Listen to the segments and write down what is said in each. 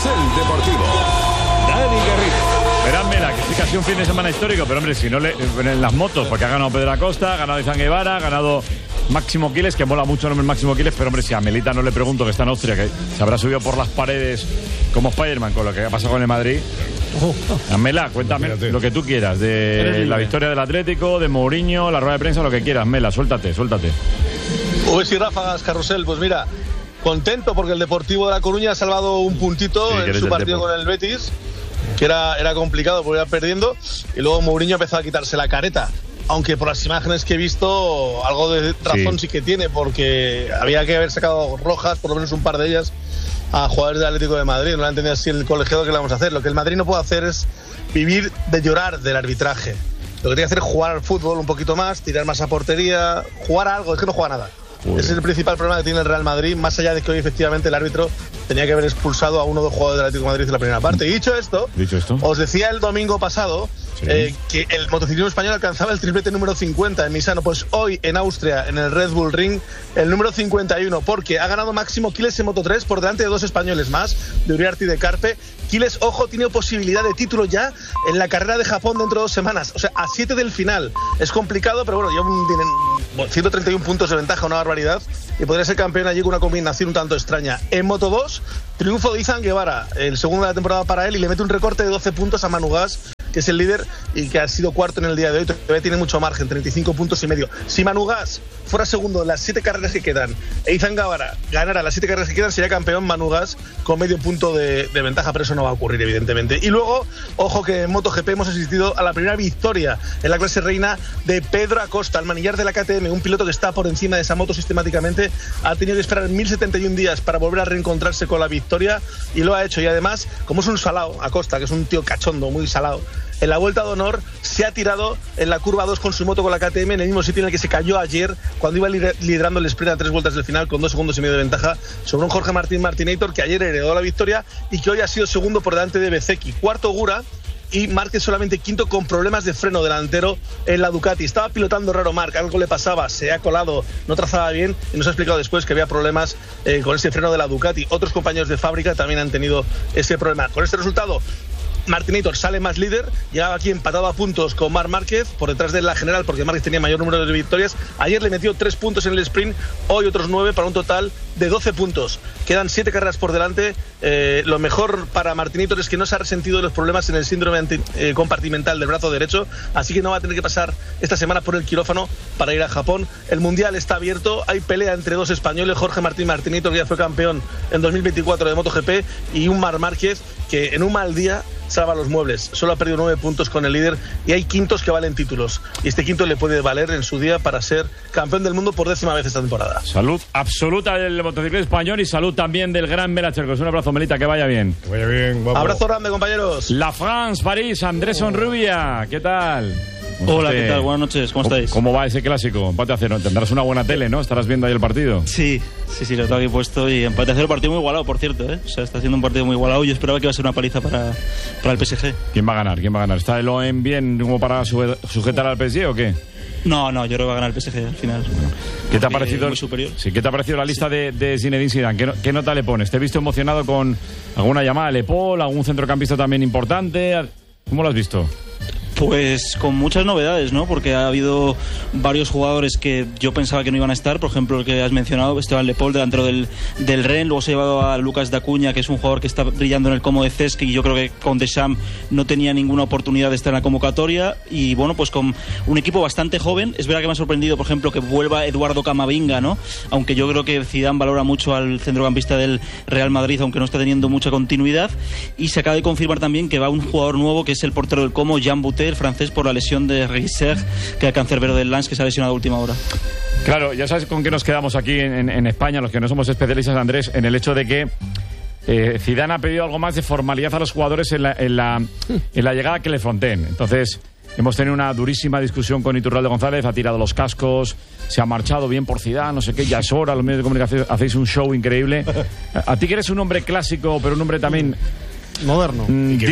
Carrusel Deportivo. Dani Garrido. Esperadme, la que sí casi un fin de semana histórico, pero hombre, si no en las motos, porque ha ganado Pedro Acosta, ha ganado Izan Guevara, ha ganado Máximo Quiles, que mola mucho el nombre Máximo Quiles, pero hombre, si a Melita no le pregunto, que está en Austria, que se habrá subido por las paredes como Spiderman con lo que ha pasado con el Madrid. Mela, cuéntame lo que tú quieras de la victoria del Atlético, de Mourinho, la rueda de prensa, lo que quieras. Mela, suéltate. Uy, sí, ráfagas, Carrusel. Pues mira, contento porque el Deportivo de La Coruña ha salvado un puntito en su partido con el Betis, que era complicado porque iba perdiendo, y luego Mourinho empezó a quitarse la careta. Aunque por las imágenes que he visto, algo de razón sí que tiene, porque había que haber sacado rojas, por lo menos un par de ellas, a jugadores del Atlético de Madrid. No la entendía así el colegiado que le vamos a hacer. Lo que el Madrid no puede hacer es vivir de llorar del arbitraje. Lo que tiene que hacer es jugar al fútbol un poquito más, tirar más a portería, jugar a algo. Es que no juega nada. Ese es el principal problema que tiene el Real Madrid, más allá de que hoy efectivamente el árbitro tenía que haber expulsado a uno de los jugadores del Atlético de Madrid en la primera parte. Y dicho esto, os decía el domingo pasado que el motociclismo español alcanzaba el triplete número 50 en Misano. Pues hoy en Austria, en el Red Bull Ring, el número 51, porque ha ganado Máximo Quiles en Moto3 por delante de dos españoles más, de Uriarte y de Carpe. Quiles, ojo, tiene posibilidad de título ya en la carrera de Japón dentro de 2 semanas, o sea, a 7 del final. Es complicado, pero bueno, lleva 131 puntos de ventaja, una barbaridad, y podría ser campeón allí con una combinación un tanto extraña. En Moto2, triunfo de Izan Guevara, el segundo de la temporada para él, y le mete un recorte de 12 puntos a Manu Gas, que es el líder y que ha sido cuarto en el día de hoy. Todavía tiene mucho margen, 35 puntos y medio. Si Manu Gas fuera segundo en las 7 carreras que quedan e Izan Guevara ganara las 7 carreras que quedan, sería campeón Manu Gas con medio punto de ventaja, pero eso no va a ocurrir, evidentemente. Y luego, ojo que en MotoGP hemos asistido a la primera victoria en la clase reina de Pedro Acosta, el manillar de la KTM, un piloto que está por encima de esa moto sistemáticamente. Ha tenido que esperar 1071 días para volver a reencontrarse con la victoria, y lo ha hecho. Y además, como es un salado, Acosta, que es un tío cachondo, muy salado, en la Vuelta de Honor se ha tirado en la curva 2 con su moto con la KTM, en el mismo sitio en el que se cayó ayer cuando iba liderando el sprint a 3 vueltas del final con 2 segundos y medio de ventaja sobre un Jorge Martín Martinator, que ayer heredó la victoria y que hoy ha sido segundo por delante de Bezzecchi, cuarto Gura, y Márquez solamente quinto con problemas de freno delantero en la Ducati. Estaba pilotando raro Marc, algo le pasaba, se ha colado, no trazaba bien, y nos ha explicado después que había problemas con ese freno de la Ducati. Otros compañeros de fábrica también han tenido ese problema. Con este resultado, Martinator sale más líder, llegaba aquí empatado a puntos con Marc Márquez, por detrás de la general, porque Márquez tenía mayor número de victorias. Ayer le metió 3 puntos en el sprint, hoy otros 9, para un total de 12 puntos. Quedan 7 carreras por delante. Lo mejor para Martinator es que no se ha resentido de los problemas en el síndrome compartimental del brazo derecho, así que no va a tener que pasar esta semana por el quirófano para ir a Japón. El mundial está abierto, hay pelea entre 2 españoles, Jorge Martín Martinator, que ya fue campeón en 2024 de MotoGP, y un Marc Márquez que en un mal día salva los muebles. Solo ha perdido 9 puntos con el líder, y hay quintos que valen títulos, y este quinto le puede valer en su día para ser campeón del mundo por 10ª vez esta temporada. Salud absoluta del motociclismo español y salud también del gran Mela Chercos. Un abrazo, Melita, que vaya bien. Que vaya bien, guapo. Abrazo grande, compañeros. La France, París, Andrés Onrubia, ¿qué tal? Hola, ¿qué tal? Buenas noches, ¿cómo estáis? ¿Cómo va ese clásico? Empate a 0. Tendrás una buena tele, ¿no? Estarás viendo ahí el partido. Sí, lo tengo aquí puesto, y empate a 0, partido muy igualado, por cierto, ¿eh? O sea, está siendo un partido muy igualado. Yo esperaba que iba a ser una paliza para el PSG. ¿Quién va a ganar? ¿Está el OM bien como para sujetar al PSG o qué? No, yo creo que va a ganar el PSG al final. ¿Qué te ha parecido? Muy superior. Sí, ¿qué te ha parecido la lista de Zinedine Zidane? ¿Qué nota le pones? ¿Te he visto emocionado con alguna llamada de Lepol, algún centrocampista también importante? ¿Cómo lo has visto? Pues con muchas novedades, ¿no? Porque ha habido varios jugadores que yo pensaba que no iban a estar. Por ejemplo, el que has mencionado, Esteban Lepol, delantero del Rennes. Luego se ha llevado a Lucas Dacuña, que es un jugador que está brillando en el Como de Cesc, y yo creo que con Deschamps no tenía ninguna oportunidad de estar en la convocatoria. Y bueno, pues con un equipo bastante joven. Es verdad que me ha sorprendido, por ejemplo, que vuelva Eduardo Camavinga, ¿no? Aunque yo creo que Zidane valora mucho al centrocampista del Real Madrid, aunque no está teniendo mucha continuidad. Y se acaba de confirmar también que va un jugador nuevo, que es el portero del Como, Jean Boutet, el francés, por la lesión de Regisser, que es el cancerbero del Lens, que se ha lesionado a última hora. Claro, ya sabes con qué nos quedamos aquí en España, los que no somos especialistas, Andrés, en el hecho de que Zidane ha pedido algo más de formalidad a los jugadores en la llegada que le fronteen. Entonces, hemos tenido una durísima discusión con Iturralde González, ha tirado los cascos, se ha marchado bien por Zidane, no sé qué, ya es hora, los medios de comunicación hacéis un show increíble. A ti que eres un hombre clásico, pero un hombre también moderno,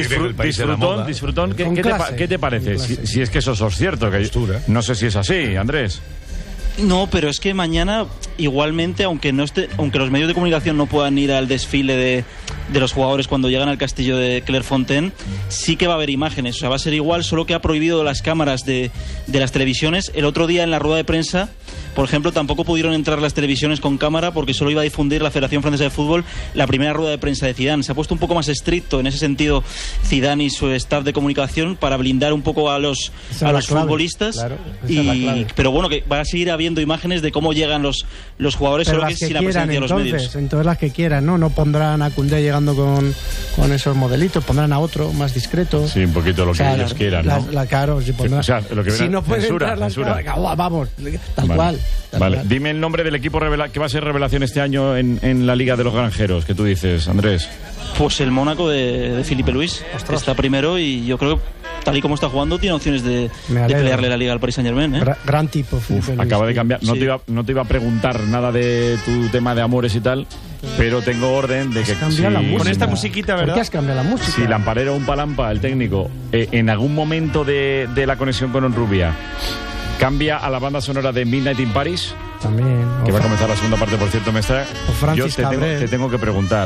disfrutón. ¿Qué te parece? Si es que eso es cierto, que no sé si es así, Andrés. No, pero es que mañana igualmente, aunque los medios de comunicación no puedan ir al desfile de los jugadores cuando llegan al castillo de Clairefontaine, sí que va a haber imágenes. O sea, va a ser igual, solo que ha prohibido las cámaras de las televisiones. El otro día en la rueda de prensa, por ejemplo, tampoco pudieron entrar las televisiones con cámara porque solo iba a difundir la Federación Francesa de Fútbol la primera rueda de prensa de Zidane. Se ha puesto un poco más estricto en ese sentido Zidane y su staff de comunicación para blindar un poco a los futbolistas. Claro, pero bueno, que va a seguir habiendo imágenes de cómo llegan los jugadores, pero solo que sin la presencia de los medios. Entonces las que quieran, ¿no? No pondrán a Koundé llegando con esos modelitos, pondrán a otro más discreto. Sí, un poquito lo que ellos quieran, ¿no? Claro, si pondrán, o sea, lo que si no puede censura. Vamos, tal cual. Vale. Dime el nombre del equipo que va a ser revelación este año en la Liga de los Granjeros, que tú dices, Andrés. Pues el Mónaco de Filipe Luis, que está primero, y yo creo que tal y como está jugando tiene opciones de pelearle la Liga al Paris Saint-Germain. Gran tipo, Filipe Luis. Acaba de cambiar. No te iba a preguntar nada de tu tema de amores y tal, pero tengo orden de que con esta musiquita, ¿verdad? ¿Por qué has cambiado la música? Si Lamparero o un Palampa, el técnico, en algún momento de la conexión con Onrubia cambia a la banda sonora de Midnight in Paris, también, que va a comenzar la segunda parte, por cierto, yo te tengo que preguntar.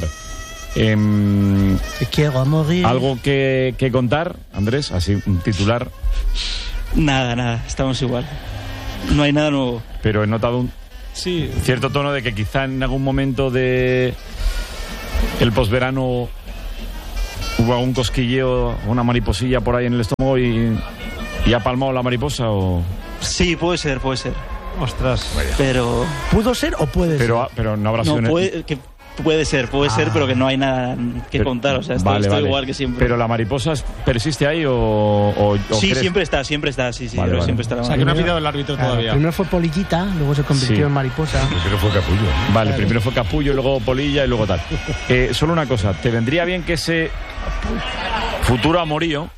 ¿Algo que contar, Andrés? Así, un titular. Nada, estamos igual. No hay nada nuevo. Pero he notado un cierto tono de que quizá en algún momento de el posverano hubo algún cosquilleo, una mariposilla por ahí en el estómago y ha palmado la mariposa, ¿o...? Sí, puede ser. Ostras. Vaya. Pero... ¿Pudo ser o puede ser? Pero no habrá sido... Puede ser, pero que no hay nada que contar. O sea, estoy igual que siempre. ¿Pero la mariposa persiste ahí o sí, crees? siempre está. Sí, vale. Siempre está. O sea, que no ha pillado el árbitro todavía. Primero fue Polillita, luego se convirtió en mariposa. Primero fue Capullo. Vale, primero fue Capullo, luego Polilla y luego tal. Solo una cosa, ¿te vendría bien que ese futuro amorío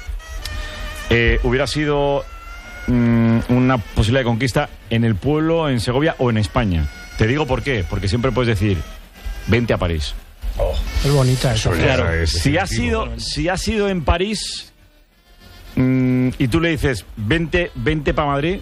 hubiera sido una posibilidad de conquista en el pueblo, en Segovia o en España? Te digo por qué, porque siempre puedes decir: vente a París. Es bonita eso. Claro, si ha sido en París y tú le dices vente para Madrid,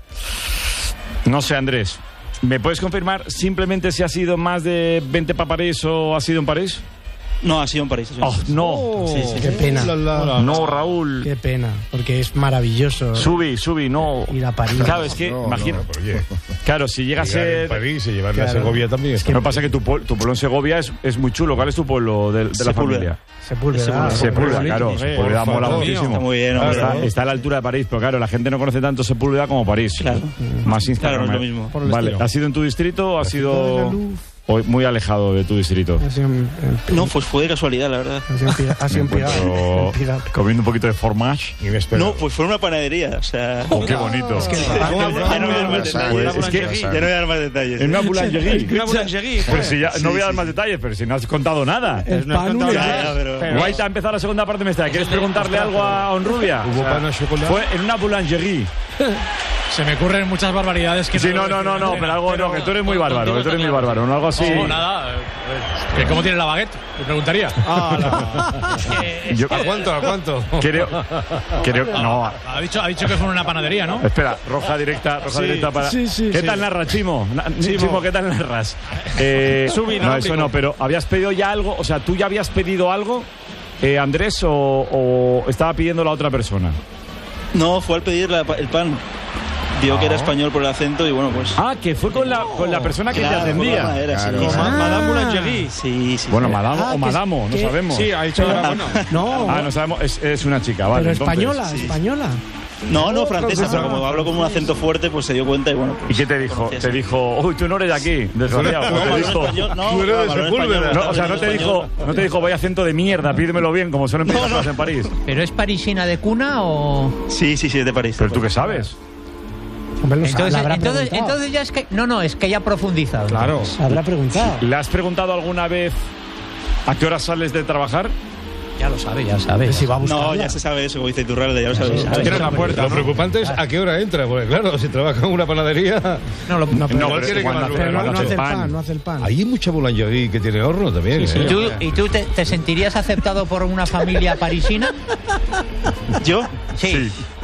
no sé, Andrés, ¿me puedes confirmar simplemente si ha sido más de vente para París o ha sido en París? No, ha sido en París. No. Sí. Qué pena. No, Raúl. Qué pena, porque es maravilloso. Subí, no. Ir a París. Claro, es que, imagina. Claro, si llega a ser... París y llevarle a Segovia también. Es que no pasa que tu pueblo en Segovia es muy chulo. ¿Cuál es tu pueblo de la familia? Sepúlveda. Claro. Sepúlveda mola muchísimo. Está muy bien. Está a la altura de París, pero claro, la gente no conoce tanto Sepúlveda como París. Claro. Más Instagram. Claro, no es lo mismo. Vale, ¿ha sido en tu distrito o ha sido muy alejado de tu distrito? No, pues fue de casualidad, la verdad. Ha sido en Pilar. Comiendo un poquito de fromage. No, pues fue en una panadería, o sea... Oh, qué bonito. Ya no voy a dar más detalles. Ya no voy a dar más detalles. En una boulangerie. Pero si ya no voy a dar más detalles, pero si no has contado nada. Guaita, ha empezado la segunda parte de esta. ¿Quieres preguntarle algo a Onrubia? ¿Hubo pan a chocolate? Fue en una boulangerie. Se me ocurren muchas barbaridades que... Sí, no, pero algo no, que tú eres muy bárbaro, no algo así. No, nada. ¿Cómo tiene la baguette? Me preguntaría. ¿A cuánto? Creo no. Ha dicho que fue una panadería, ¿no? Espera, roja directa para... Sí. ¿Qué tal narras, Chimo? Chimo, ¿qué tal narras? No, eso no, pero ¿habías pedido ya algo? O sea, ¿tú ya habías pedido algo, Andrés, o estaba pidiendo la otra persona? No, fue al pedir el pan. Vio que era español por el acento y bueno, pues... que fue con la persona que te atendía. Madame Boulangerie. Sí. Bueno, Madame o Madamo, no sabemos. Sí, ha dicho ahora, bueno. No sabemos, es una chica, vale. Pero entonces, española. No, francesa, pero como hablo con un acento fuerte, pues se dio cuenta y bueno... Pues, ¿y qué te dijo? Te dijo, uy, tú no eres de aquí, desgraciado. Tú eres de Sepúlveda. O sea, no te dijo, vaya acento de mierda, pídemelo bien, como suelen pedir las cosas en París. ¿Pero es parisina de cuna o...? Sí, es de París. ¿Pero tú qué sabes? Entonces ya es que... No, es que ya ha profundizado. Claro. Habrá preguntado. ¿Le has preguntado alguna vez a qué hora sales de trabajar? Ya lo sabe. Si va a buscarla. No, ya se sabe eso, como dice Iturralde, ya lo sabes. Cierra la puerta. Lo preocupante es a qué hora entra, porque claro, si trabaja en una panadería... No No hace el pan. Hay mucha boulangerie que tiene horno también. ¿Y tú te sentirías aceptado por una familia parisina? ¿Yo? Sí.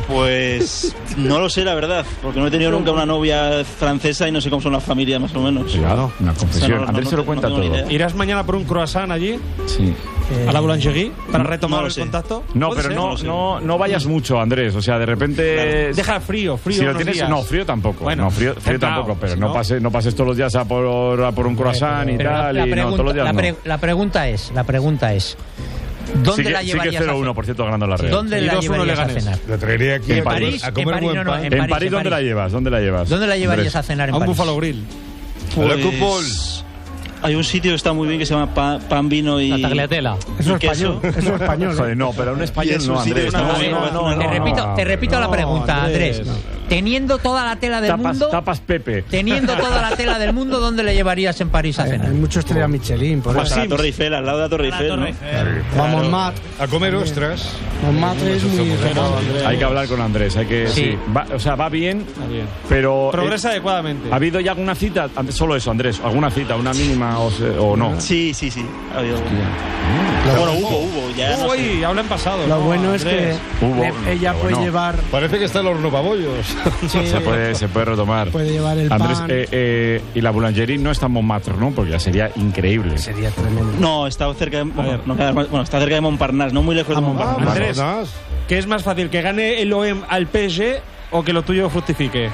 Pues no lo sé, la verdad, porque no he tenido nunca una novia francesa y no sé cómo son las familias, más o menos. Cuidado, una confesión. O sea, Andrés se lo cuenta todo. ¿Irás mañana por un croissant allí? Sí. ¿A la Boulangerie? ¿Para retomar no lo el sé. contacto? No, ¿Puede pero ser? no vayas mucho, Andrés. O sea, de repente... Deja frío Si lo unos tienes, días. no, frío tampoco. Bueno, No, frío templado, tampoco, pero si no pases todos los días a por un croissant y Pero tal. la y no, todos los días no. la pregunta es, ¿dónde la llevarías Sigue a 0-1, cenar? por cierto, ganando la Real. ¿Dónde la 2-1 llevarías a Leganés. cenar? La traería aquí En París, a en comer París, buen no, no, pan. en En París, ¿dónde la llevas? ¿Dónde la llevas? ¿Dónde la llevarías Andrés? a cenar en A un París? Buffalo Grill. La Cupol. Hay un sitio que está muy bien que se llama Pan, Vino y... La tagliatella. Eso y es queso. español. Eso es español. Joder, no, pero un español Y no, eso sí, Andrés. de una No, Te repito la pregunta, Andrés. Teniendo toda la tela del mundo, Tapas Pepe. teniendo toda la tela del mundo, ¿dónde le llevarías en París a cenar? Hay mucho estrella Michelin. Por Pues eso. a la Torre Eiffel, al lado de la Torre Eiffel, ¿no? Vamos, Matt. A comer ostras. Matt es muy redondo. Hay que hablar con Andrés, hay que... Sí. Va bien, bien. pero... Progresa adecuadamente. ¿Ha habido ya alguna cita? Solo eso, Andrés. ¿Alguna cita? ¿Una mínima o no? Sí. Ha habido... Bueno, hubo, ya no sé. Uy, habla en pasado. Lo no, bueno es que Andrés. ella puede bueno. llevar. Parece que está el horno pabollos. Sí, Se puede retomar. puede llevar el Andrés, pan. y la boulangerie no está en Montmartre, ¿no? Porque ya sería increíble. Sería tremendo. No, está cerca de... está cerca de Montparnasse, no muy lejos de Montparnasse. Andrés. Vámonos. ¿Qué es más fácil, que gane el OM al PSG o que lo tuyo fructifique?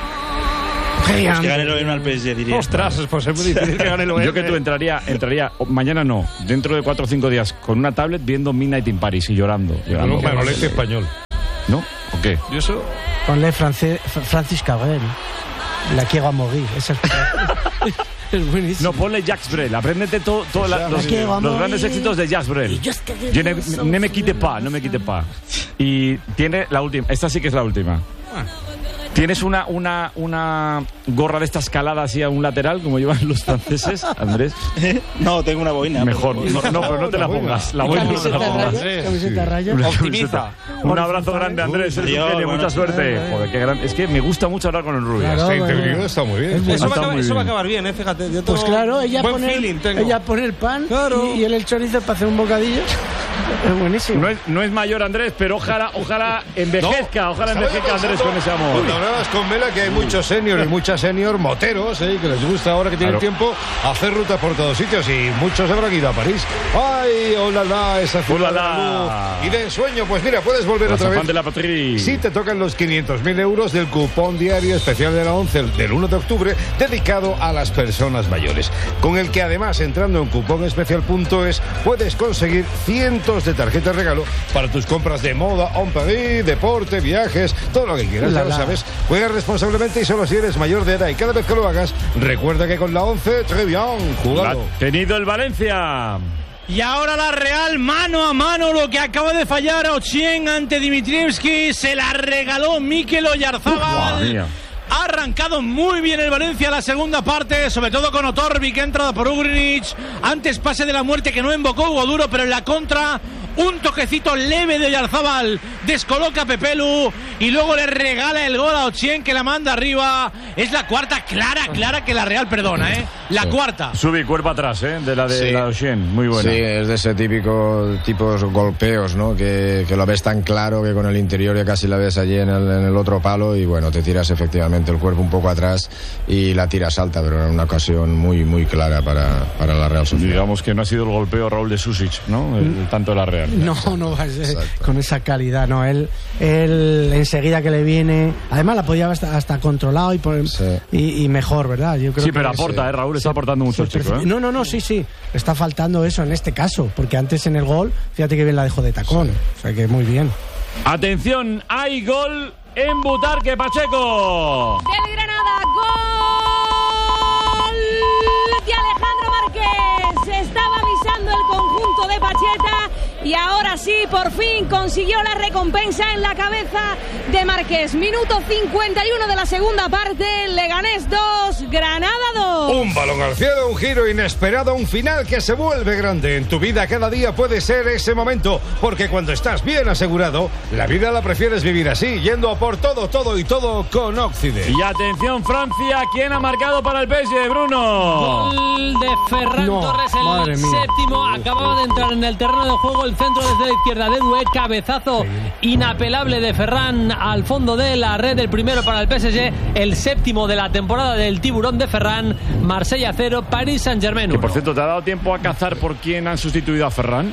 Pues que gane el OM al PSG, diría. Ostras, pues es muy difícil que gane el OM. Yo que tú entraría mañana no, dentro de 4 o 5 días, con una tablet viendo Midnight in Paris y llorando. Un manolete español. ¿No? ¿O qué? Yo eso... Ponle Francis Cabrel. La quiero a morir. Esa es buenísimo. No, ponle Jacques Brel, apréndete los vamos grandes a ir. éxitos de Jacques Brel. Ne me quite pas, no me quite pas. Y tiene la última, esta sí que es la última. ¿Tienes una gorra de esta escalada así a un lateral, como llevan los franceses, Andrés? No, tengo una boina. Mejor. No, pero no te la pongas. La boina no te la pongas. Camiseta raya. Optimiza. Un abrazo grande, Andrés. Eres un Adiós, genio, mucha buenas suerte. Joder, qué gran... Es que me gusta mucho hablar con el Rubio. Claro. Este interview está muy bien. Es Eso, Está muy va a bien. acabar bien, fíjate. Yo Pues tengo claro, ella buen pone, feeling tengo. ella pone el pan Claro. y él el chorizo para hacer un bocadillo. Es buenísimo. No es mayor, Andrés, pero ojalá envejezca. Ojalá envejezca, Andrés, con ese amor. Cuando hablabas con Vela, que hay muchos senior y muchas senior moteros, que les gusta ahora que tienen Claro. tiempo hacer ruta por todos sitios, y muchos habrán ido a París. ¡Ay, hola, esa ciudad Hola, de la luz! Y de ensueño, pues mira, puedes volver otra vez. de la patria. Si te tocan los 500.000 euros del cupón diario especial de la 11 del 1 de octubre, dedicado a las personas mayores, con el que además, entrando en cuponespecial.es, puedes conseguir cientos de tarjetas regalo para tus compras de moda, en París, deporte, viajes, todo lo que quieras, ya lo sabes. Juega responsablemente y solo si eres mayor de edad, y cada vez que lo hagas, recuerda que con la 11, très bien, jugado. Ha tenido el Valencia. Y ahora la Real, mano a mano, lo que acaba de fallar Ochien ante Dimitrievski, se la regaló Mikel Oyarzábal. Madre mía. Ha arrancado muy bien el Valencia la segunda parte, sobre todo con Otorbi, que ha entrado por Ugrinic. Antes pase de la muerte que no invocó Hugo Duro, pero en la contra un toquecito leve de Oyarzábal descoloca a Pepelu y luego le regala el gol a Ochien, que la manda arriba. Es la cuarta clara que la Real perdona, la cuarta. Sube cuerpo atrás, de la de Sí. la Ocean, muy buena. Sí, es de ese tipos golpeos, ¿no? Que lo ves tan claro que con el interior ya casi la ves allí en el otro palo, y bueno, te tiras efectivamente el cuerpo un poco atrás y la tiras alta, pero era una ocasión muy, muy clara para la Real Sociedad. Digamos que no ha sido el golpeo Raúl de Susic, ¿no? El tanto de la Real. No va a ser con esa calidad, no. Él enseguida que le viene, además la podía hasta controlado y mejor, ¿verdad? Yo creo Sí, que pero aporta, Raúl está aportando mucho el chico, No, sí. Está faltando eso en este caso, porque antes en el gol, fíjate que bien la dejó de tacón. O sea que muy bien. Atención, hay gol en Butarque, Pacheco. Del Granada, gol de Alejandro Márquez. Estaba avisando el conjunto de Pacheta y ahora sí, por fin consiguió la recompensa en la cabeza de Márquez. Minuto 51 de la segunda parte, Leganés 2, Granada 2. Un balón al cielo, un giro inesperado, un final que se vuelve grande. En tu vida cada día puede ser ese momento, porque cuando estás bien asegurado, la vida la prefieres vivir así, yendo a por todo con Occident. Y atención, Francia, ¿quién ha marcado para el PSG, Bruno? Gol de Ferran Torres, el madre mía. séptimo. Acababa de entrar en el terreno de juego el Buen centro desde la izquierda de Doué. Cabezazo inapelable de Ferran al fondo de la red. El primero para el PSG. El séptimo de la temporada del tiburón de Ferran. Marsella 0, Paris Saint-Germain 1. Que por cierto, ¿te ha dado tiempo a cazar por quién han sustituido a Ferran?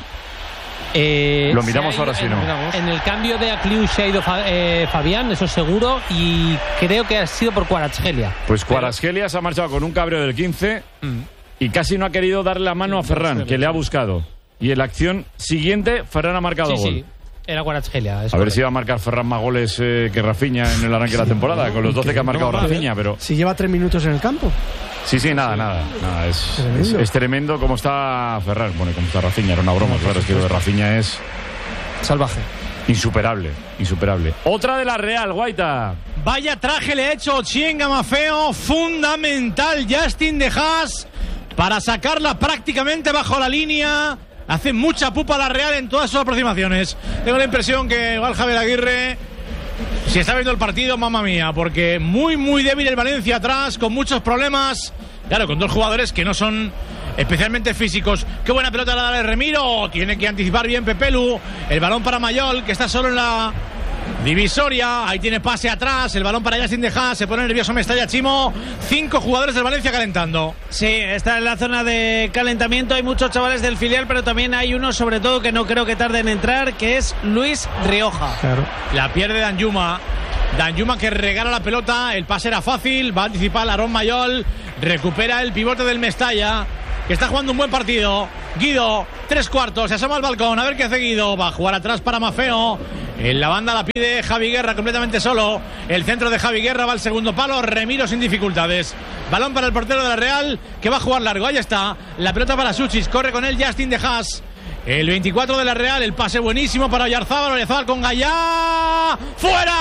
Lo miramos ahora, si no. En el cambio de Acliou se ha ido Fabián, eso seguro, y creo que ha sido por Kvaratskhelia. Pues Kvaratskhelia se ha marchado con un cabreo del 15 y casi no ha querido darle la mano a Ferran, que le ha buscado. Y en la acción siguiente, Ferran ha marcado gol. Sí. Era Kvaratskhelia. A ver si va a marcar Ferran más goles que Rafinha en el arranque de la temporada, con los 12 que ha marcado Rafinha, pero... Si lleva 3 minutos en el campo. Sí, nada. Es tremendo cómo está Ferran. Bueno, cómo está Rafinha, era una broma, claro, es que lo de Rafinha es... salvaje. Insuperable. Otra de la Real, Guaita. Vaya traje le ha hecho Ochieng a Maffeo, fundamental Justin de Haas para sacarla prácticamente bajo la línea. Hace mucha pupa la Real en todas sus aproximaciones. Tengo la impresión que igual Javier Aguirre, si está viendo el partido, mamma mía, porque muy débil el Valencia atrás, con muchos problemas. Claro, con dos jugadores que no son especialmente físicos. Qué buena pelota la de Remiro. Tiene que anticipar bien Pepelu. El balón para Mayol, que está solo en la divisoria. Ahí tiene pase atrás. El balón para Justin de Haas. Se pone nervioso Mestalla, Chimo. 5 jugadores del Valencia calentando. Sí, está en la zona de calentamiento. Hay muchos chavales del filial, pero también hay uno, sobre todo, que no creo que tarde en entrar, que es Luis Rioja. Claro. La pierde Danjuma que regala la pelota. El pase era fácil. Va a anticipar Aarón Mayol. Recupera el pivote del Mestalla, que está jugando un buen partido. Guido, 3/4, se asoma al balcón, a ver qué hace Guido. Va a jugar atrás para Maffeo. En la banda la pide Javi Guerra completamente solo. El centro de Javi Guerra va al segundo palo. Remiro sin dificultades. Balón para el portero de la Real, que va a jugar largo. Ahí está. La pelota para Suchis. Corre con él Justin de Haas. El 24 de la Real, el pase buenísimo para Oyarzábal con Gallá. ¡Fuera!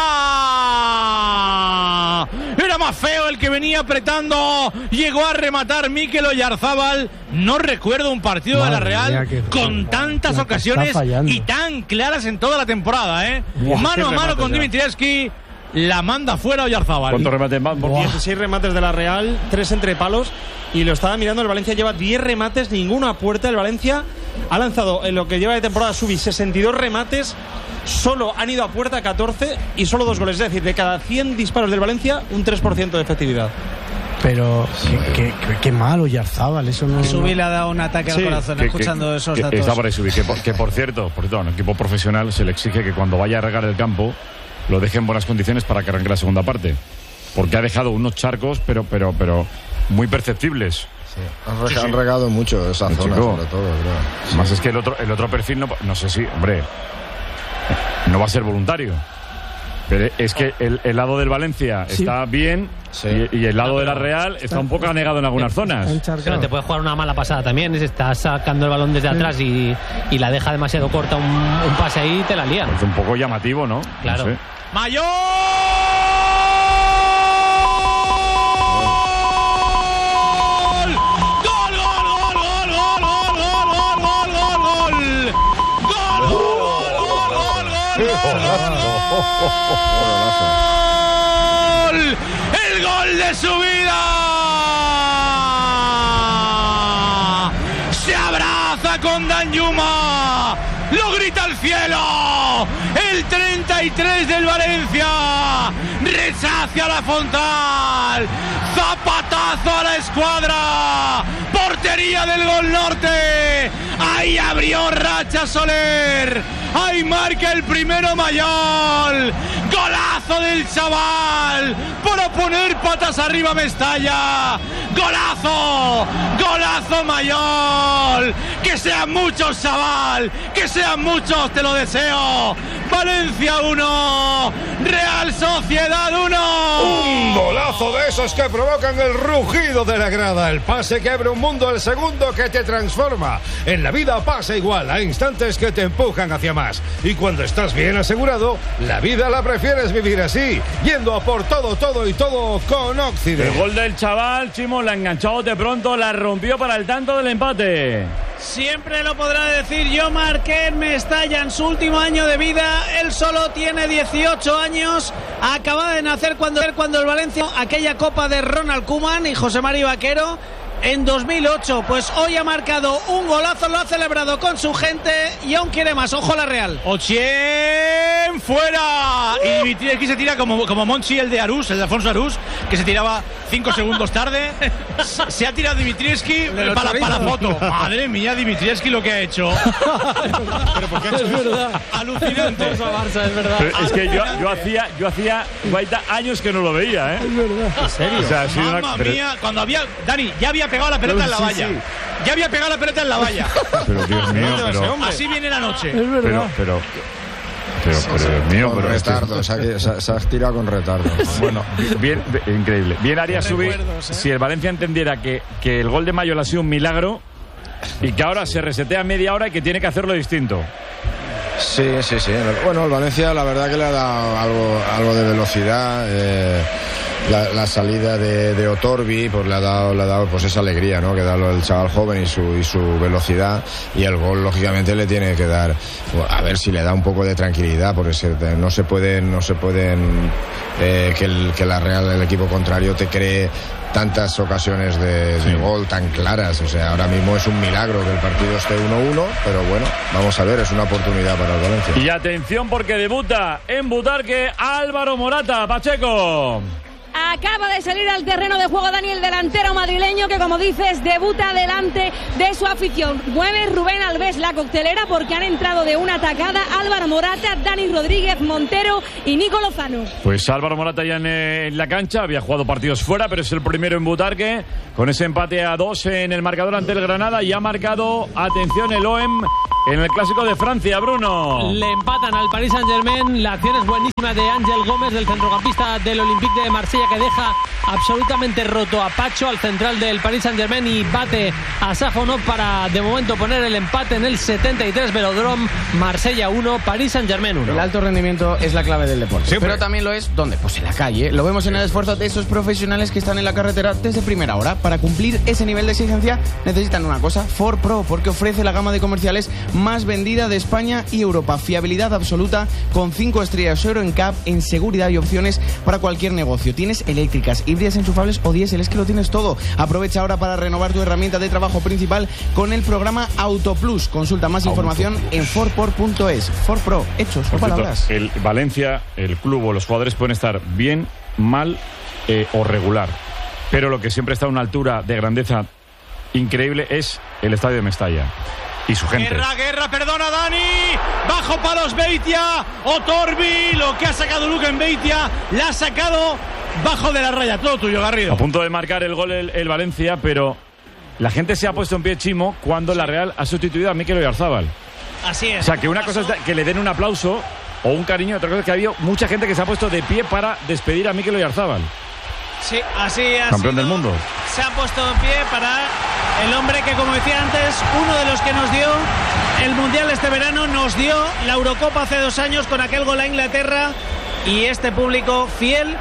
Era Maffeo el que venía apretando. Llegó a rematar Mikel Oyarzábal. No recuerdo un partido de la Real con tantas ocasiones y tan claras en toda la temporada, ¿eh? Mano a mano con Dimitrievski. La manda fuera Oyarzábal. ¿Cuántos remates más? 16 remates de la Real, 3 entre palos. Y lo estaba mirando, el Valencia lleva 10 remates, ninguno a puerta. El Valencia ha lanzado en lo que lleva de temporada Subi 62 remates. Solo han ido a puerta 14 y solo 2 goles. Es decir, de cada 100 disparos del Valencia, un 3% de efectividad. Pero qué malo Oyarzábal, eso no... Subi le ha dado un ataque al corazón escuchando esos datos. Está por ahí Subi, que por cierto, a un equipo profesional se le exige que cuando vaya a regar el campo lo deje en buenas condiciones para que arranque la segunda parte, porque ha dejado unos charcos pero muy perceptibles. Sí. Han regado mucho esa zona, sobre todo, creo. Sí. Más es que el otro perfil no sé si, hombre, no va a ser voluntario, pero es que el lado del Valencia está bien, y el lado de la Real está un poco anegado en algunas zonas. Pero te puede jugar una mala pasada también. Está sacando el balón desde atrás y la deja demasiado corta, un pase ahí y te la lía. Es un poco llamativo, ¿no? Claro. No sé. ¡Mayol! ¡El gol de su vida! Se abraza con Danjuma, lo grita al cielo. El 33 del Valencia rechace a la Fontal. Zapatazo a la escuadra. Portería del Gol Norte. Ahí abrió Racha Soler. Ahí marca el primero Mayol. Golazo del chaval para poner patas arriba Mestalla. Golazo, golazo Mayol. Que sean muchos, chaval, que sean muchos, te lo deseo. Valencia 1, Real Sociedad 1. Un golazo de esos que provocan el rugido de la grada. El pase que abre un mundo, el segundo que te transforma. En la vida pasa igual, hay instantes que te empujan hacia más. Y cuando estás bien asegurado, la vida la prefieres vivir así, yendo a por todo con Occident. El gol del chaval, Chimo, la enganchó de pronto, la rompió para el tanto del empate. Siempre lo podrá decir. Yo marqué en Mestalla en su último año de vida. Él solo tiene 18 años. Acaba de nacer cuando el Valencia, aquella copa de Ronald Koeman y José Mari Vaquero. en 2008. Pues hoy ha marcado un golazo, lo ha celebrado con su gente y aún quiere más. Ojo a la Real. Ochien fuera. Y Dimitrievski se tira como Monchi, el de Arús, el de Alfonso Arús, que se tiraba 5 segundos tarde. Se ha tirado Dimitrievski para la foto. Madre mía, Dimitrievski lo que ha hecho. Pero porque ha hecho eso. Alucinante. Barça, es verdad. Pero es que yo hacía Guaita años que no lo veía, ¿eh? Es verdad. ¿En serio? O sea, Mamma mía, cuando había... Dani, ya había pegado la pelota en la valla. Sí. Ya había pegado la pelota en la valla. Pero Dios mío, así viene la noche. Es verdad. Pero Dios mío, con retardo, se ha tirado con retardo. Bueno, bien, increíble. Bien haría subir si el Valencia entendiera que el gol de Mayo ha sido un milagro y que ahora se resetea media hora y que tiene que hacerlo distinto. Sí. Bueno, el Valencia la verdad que le ha dado algo de velocidad. La salida de Otorbi pues le ha dado pues esa alegría, ¿no? Que da el chaval joven y su velocidad, y el gol lógicamente le tiene que dar, a ver si le da un poco de tranquilidad, porque no se pueden que la Real, el equipo contrario, te cree tantas ocasiones de gol tan claras. O sea, ahora mismo es un milagro que el partido esté 1-1, pero bueno, vamos a ver, es una oportunidad para el Valencia. Y atención, porque debuta en Butarque Álvaro Morata. Pacheco. Acaba de salir al terreno de juego Dani, el delantero madrileño, que como dices debuta delante de su afición. Mueve Rubén Alves la coctelera porque han entrado de una atacada Álvaro Morata, Dani Rodríguez, Montero y Nico Lozano. Pues Álvaro Morata ya en la cancha, había jugado partidos fuera, pero es el primero en Butarque, con ese empate a 2 en el marcador ante el Granada, y ha marcado, atención, el OM en el Clásico de Francia, Bruno. Le empatan al Paris Saint-Germain. La acción es buenísima de Ángel Gómez, del centrocampista del Olympique de Marsella, que deja absolutamente roto a Pacho, al central del Paris Saint-Germain, y bate a Safonov para de momento poner el empate en el 73. Velodrome, Marsella 1, Paris Saint-Germain 1. El alto rendimiento es la clave del deporte. Siempre. Pero también lo es, ¿dónde? Pues en la calle. Lo vemos en el esfuerzo de esos profesionales que están en la carretera desde primera hora. Para cumplir ese nivel de exigencia necesitan una cosa: Ford Pro, porque ofrece la gama de comerciales más vendida de España y Europa. Fiabilidad absoluta, con 5 estrellas Euro NCAP en seguridad y opciones para cualquier negocio. Tienes eléctricas, híbridas, enchufables o diésel, es que lo tienes todo. Aprovecha ahora para renovar tu herramienta de trabajo principal con el programa AutoPlus. Consulta más información en Fordpro.es. Ford Pro, hechos, no palabras. El Valencia, el club o los jugadores pueden estar bien, mal o regular, pero lo que siempre está a una altura de grandeza increíble es el estadio de Mestalla y su gente. Guerra, perdona Dani. Bajo palos Beitia. Otorbi, lo que ha sacado Luca en Beitia, la ha sacado bajo de la raya. Todo tuyo, Garrido. A punto de marcar el gol el Valencia, pero la gente se ha puesto en pie, Chimo, cuando la Real ha sustituido a Mikel Oyarzabal. Así es. O sea, que una cosa es que le den un aplauso o un cariño, otra cosa es que ha habido mucha gente que se ha puesto de pie para despedir a Mikel Oyarzabal. Sí, así ha campeón sido. del mundo. Se ha puesto en pie para el hombre que, como decía antes, uno de los que nos dio el Mundial este verano, nos dio la Eurocopa hace 2 años con aquel gol a Inglaterra, y este público fiel,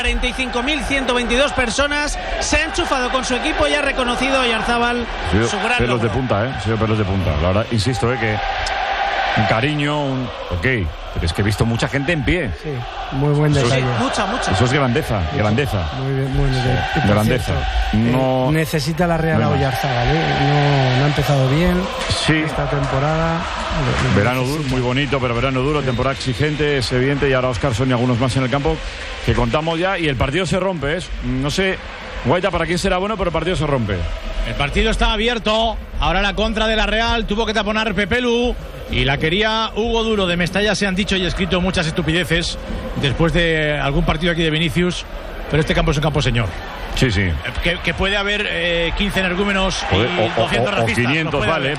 45.122 personas, se ha enchufado con su equipo y ha reconocido a Oyarzabal su gran pelos logro. de punta, Ha sido pelos de punta. La verdad, insisto, que un cariño, ok, pero es que he visto mucha gente en pie. Sí, muy buen detalle. Mucha. Eso es grandeza. Muy bien, muy bien. Grandeza. No necesita la Real a Oyarzabal, no ha empezado bien esta temporada. Verano duro, muy bonito, pero verano duro, temporada exigente, es evidente, y ahora Óscar Son y algunos más en el campo que contamos ya, y el partido se rompe. No sé, Guaita, para quién será bueno, pero el partido se rompe. El partido está abierto. Ahora la contra de la Real. Tuvo que taponar Pepelu y la quería Hugo Duro. De Mestalla se han dicho y escrito muchas estupideces después de algún partido aquí de Vinicius, pero este campo es un campo señor. Sí. Que puede haber 15 energúmenos y 200 racistas. O 500, vale,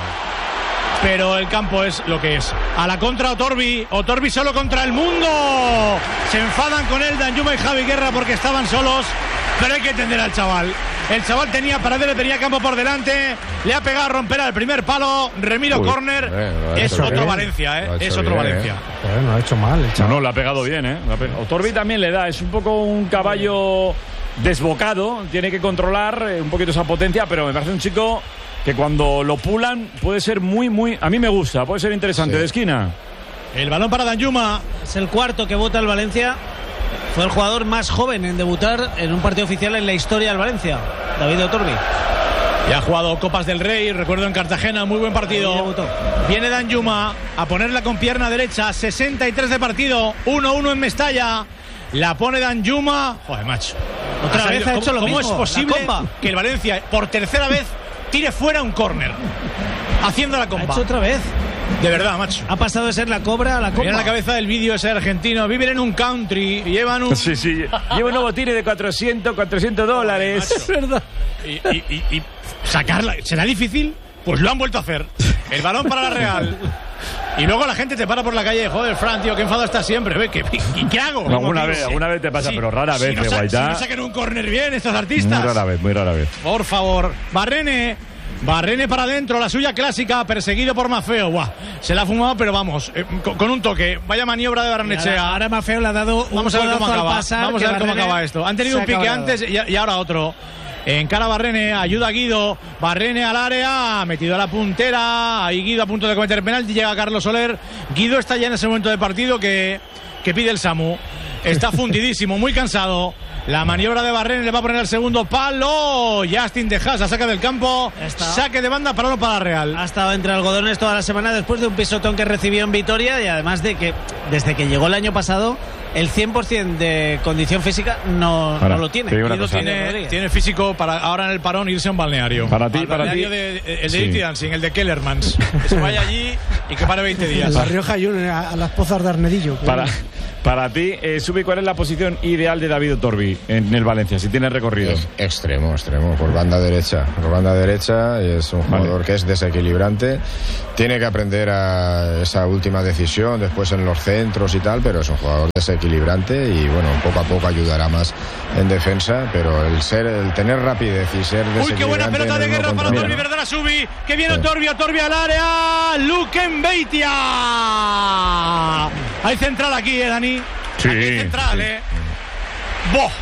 pero el campo es lo que es. A la contra Otorbi solo contra el mundo. Se enfadan con él Danjuma y Javi Guerra porque estaban solos, pero hay que entender al chaval. El chaval tenía paradero, tenía campo por delante, le ha pegado a romper al primer palo. Remiro córner. Es otro Valencia, es otro Valencia. Pero no ha hecho mal el chaval. No, le ha pegado bien, Otorbi también le da, es un poco un caballo desbocado, tiene que controlar un poquito esa potencia, pero me parece un chico que cuando lo pulan puede ser muy, a mí me gusta, puede ser interesante, de esquina. El balón para Danjuma. Es el cuarto que vota el Valencia. Fue el jugador más joven en debutar en un partido oficial en la historia del Valencia, David Otorbi. Ya ha jugado Copas del Rey, recuerdo en Cartagena, muy buen partido. Viene Danjuma a ponerla con pierna derecha, 63 de partido, 1-1 en Mestalla. La pone Danjuma. Joder, macho. Otra vez ha hecho lo mismo. ¿Cómo es posible que el Valencia, por tercera vez, tire fuera un córner? Haciendo la compa. Ha hecho otra vez. De verdad, macho. Ha pasado de ser la cobra a la compa. Mira la cabeza del vídeo ese argentino. Viven en un country y llevan un... Sí. Lleva un nuevo tire de $400. Es verdad. Y sacarla, ¿será difícil? Pues lo han vuelto a hacer. El balón para la Real. Y luego la gente te para por la calle. Joder, Fran, tío, qué enfado estás siempre. ¿Qué hago? Alguna vez te pasa, pero rara vez, Guaitá. Si no saquen un córner bien estos artistas. Muy rara vez. Por favor. Barrene para adentro, la suya clásica, perseguido por Maffeo. Buah, se la ha fumado, pero vamos, con un toque. Vaya maniobra de Barrenechea. Ahora Maffeo le ha dado Vamos a ver cómo acaba. Vamos a ver cómo acaba esto. Han tenido un pique antes y ahora otro. Encara Barrene, ayuda a Guido. Barrene al área, metido a la puntera. Ahí Guido a punto de cometer penalti. Llega Carlos Soler. Guido está ya en ese momento de partido que pide el Samu. Está fundidísimo, muy cansado. La maniobra de Barrene le va a poner el segundo palo. Justin De Haas la saca del campo. Saque de banda para la Real. Ha estado entre algodones toda la semana después de un pisotón que recibió en Vitoria, y además de que desde que llegó el año pasado el 100% de condición física no lo tiene. Tiene físico para ahora en el parón irse a un balneario. Para ti. El de Dirty Dancing, el de Kellermans. Que se vaya allí y que pare 20 días. La Rioja Junior, a las pozas de Arnedillo. Para ti, Subi, ¿cuál es la posición ideal de David Otorbi en el Valencia, si tiene recorrido? Extremo, por banda derecha. Por banda derecha es un jugador que es desequilibrante. Tiene que aprender a esa última decisión después en los centros y tal, pero es un jugador desequilibrante y bueno, poco a poco ayudará más en defensa, pero el tener rapidez y ser desequilibrante. Uy, qué buena pelota de guerra para Otorbi, verdad, Subi. Que viene Otorbi al área. Luquen Beitia. Hay central aquí, Dani. Sí. Aquí hay central, ¡Boh!